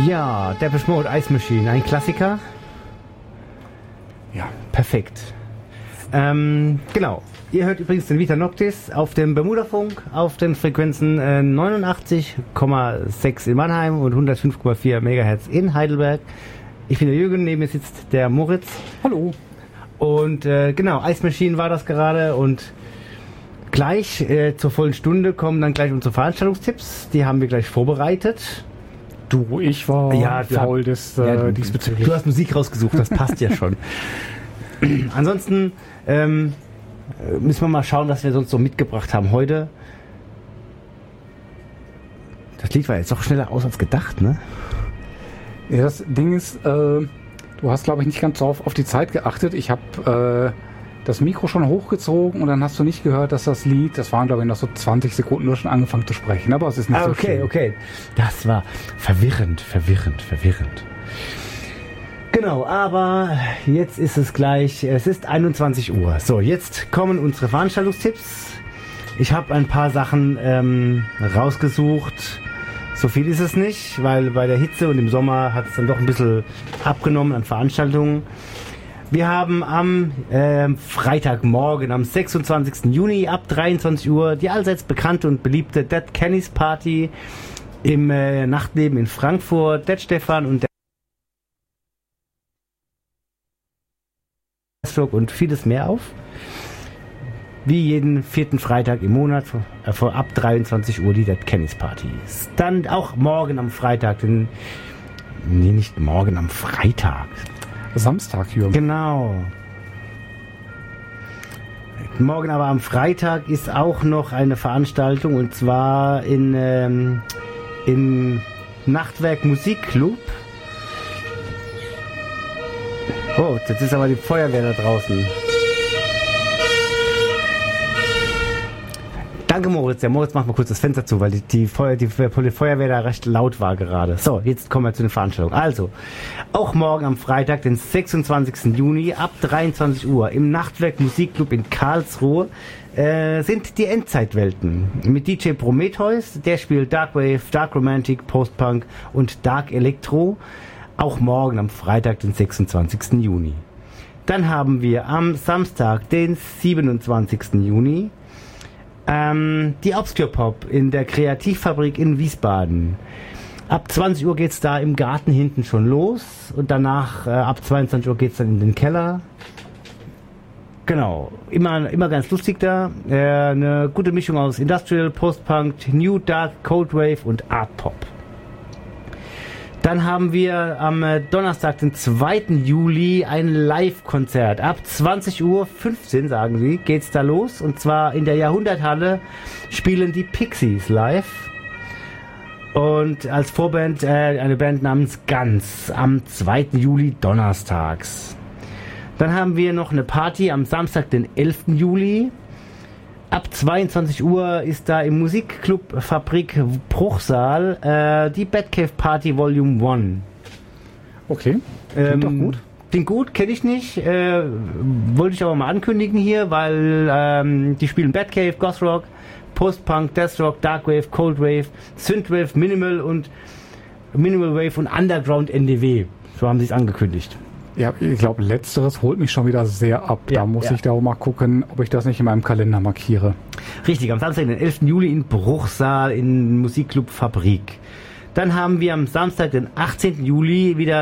Ja, Depeche Mode, Ice Machine, ein Klassiker. Ja, perfekt. Genau. Ihr hört übrigens den Vita Noctis auf dem Bermudafunk auf den Frequenzen 89,6 in Mannheim und 105,4 MHz in Heidelberg. Ich bin der Jürgen, neben mir sitzt der Moritz. Hallo. Und genau, Ice Machine war das gerade und gleich zur vollen Stunde kommen dann gleich unsere Veranstaltungstipps. Die haben wir gleich vorbereitet. Ich war faul diesbezüglich. Du hast Musik rausgesucht, das passt ja schon. Ansonsten müssen wir mal schauen, was wir sonst so mitgebracht haben heute. Das Lied war jetzt doch schneller aus als gedacht, ne? Ja, das Ding ist, du hast, glaube ich, nicht ganz so auf die Zeit geachtet. Ich habe das Mikro schon hochgezogen und dann hast du nicht gehört, dass das Lied, das waren, glaube ich, noch so 20 Sekunden nur schon angefangen zu sprechen. Aber es ist nicht so schlimm. Okay. Das war verwirrend. Genau, aber jetzt ist es gleich, es ist 21 Uhr. So, jetzt kommen unsere Veranstaltungstipps. Ich habe ein paar Sachen rausgesucht. So viel ist es nicht, weil bei der Hitze und im Sommer hat es dann doch ein bisschen abgenommen an Veranstaltungen. Wir haben am Freitagmorgen, am 26. Juni ab 23 Uhr die allseits bekannte und beliebte Dead Kennys Party im Nachtleben in Frankfurt. Dead Stefan und und vieles mehr auf. Wie jeden vierten Freitag im Monat ab 23 Uhr die Dead Kennys Party. Dann auch morgen am Freitag, nicht morgen, am Freitag. Samstag, Jürgen. Genau. Morgen aber am Freitag ist auch noch eine Veranstaltung und zwar im Nachtwerk Musikclub. Oh, jetzt ist aber die Feuerwehr da draußen. Danke, Moritz. Der Moritz macht mal kurz das Fenster zu, weil die Feuerwehr da recht laut war gerade. So, jetzt kommen wir zu den Veranstaltungen. Also, auch morgen am Freitag, den 26. Juni ab 23 Uhr im Nachtwerk Musikclub in Karlsruhe sind die Endzeitwelten mit DJ Prometheus. Der spielt Dark Wave, Dark Romantic, Post-Punk und Dark Electro. Auch morgen am Freitag, den 26. Juni. Dann haben wir am Samstag, den 27. Juni, die Obscure Pop in der Kreativfabrik in Wiesbaden. Ab 20 Uhr geht's da im Garten hinten schon los und danach ab 22 Uhr geht's dann in den Keller. Genau, immer ganz lustig da. Eine gute Mischung aus Industrial, Post-Punk, New Dark, Cold Wave und Art Pop. Dann haben wir am Donnerstag, den 2. Juli, ein Live-Konzert. Ab 20:15 Uhr, sagen sie, geht's da los. Und zwar in der Jahrhunderthalle spielen die Pixies live. Und als Vorband eine Band namens Guns am 2. Juli donnerstags. Dann haben wir noch eine Party am Samstag, den 11. Juli. Ab 22 Uhr ist da im Musikclub Fabrik Bruchsal die Batcave Party Volume 1. Okay, klingt doch gut. Klingt gut, kenne ich nicht. Wollte ich aber mal ankündigen hier, weil die spielen Batcave, Gothrock, Post-Punk, Deathrock, Darkwave, Coldwave, Synthwave, Minimal Wave und Underground NDW. So haben sie es angekündigt. Ja, ich glaube, letzteres holt mich schon wieder sehr ab. Da muss ich da auch mal gucken, ob ich das nicht in meinem Kalender markiere. Richtig, am Samstag, den 11. Juli in Bruchsal in Musikclub Fabrik. Dann haben wir am Samstag, den 18. Juli wieder